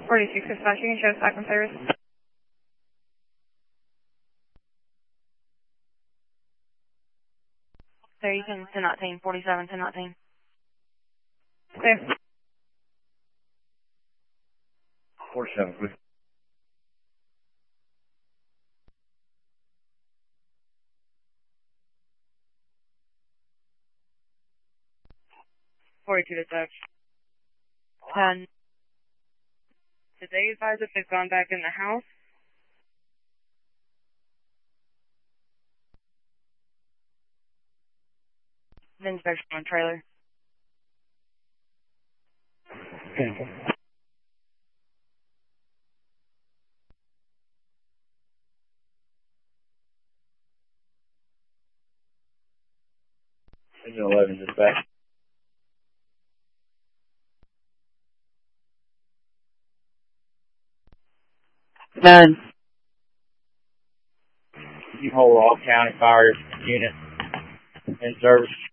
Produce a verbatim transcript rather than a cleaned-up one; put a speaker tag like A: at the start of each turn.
A: forty-six dispatch, you can show us back from service.
B: Sir, you can ten nineteen, forty-seven, ten nineteen.
A: Clear.
C: forty-seven, please.
B: forty-two dispatch. ten. Did they advise if they've gone back in the house? The inspection on trailer.
C: Cancel. Engine eleven, dispatch.
B: None.
C: You hold all county fire units in service.